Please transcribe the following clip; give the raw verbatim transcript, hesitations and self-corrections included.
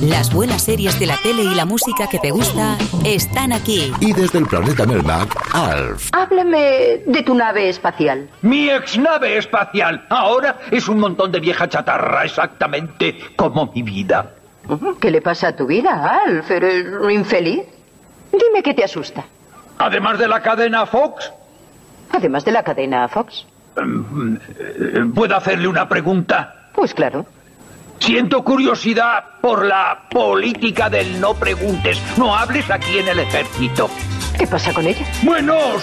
Las buenas series de la tele y la música que te gusta están aquí. Y desde el planeta Melmac, Alf. Háblame de tu nave espacial. Mi exnave espacial. Ahora es un montón de vieja chatarra, exactamente como mi vida. ¿Qué le pasa a tu vida, Alf? ¿Eres infeliz? Dime qué te asusta. Además de la cadena Fox. Además de la cadena Fox. ¿Puedo hacerle una pregunta? Pues claro. Siento curiosidad por la política del no preguntes, no hables aquí en el ejército. ¿Qué pasa con ella? Bueno,